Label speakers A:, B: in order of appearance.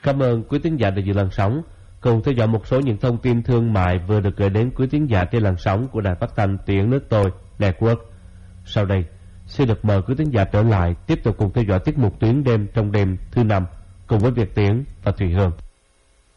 A: Cảm ơn quý thính giả đã giữ làn sóng cùng theo dõi một số những thông tin thương mại vừa được gửi đến quý thính giả trên làn sóng của Đài Phát thanh Tiếng Nước Tôi Network. Sau đây, xin được mời quý thính giả trở lại tiếp tục cùng theo dõi tiết mục Tuyến đêm trong đêm thứ 5 cùng với Việt Tiến và Thùy Hương.